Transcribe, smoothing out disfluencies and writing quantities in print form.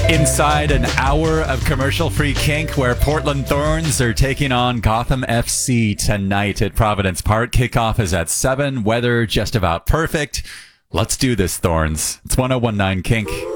Inside an hour of commercial-free kink where Portland Thorns are taking on Gotham FC tonight at Providence Park. Kickoff is at 7. Weather just about perfect. Let's do this, Thorns. It's 1019 Kink.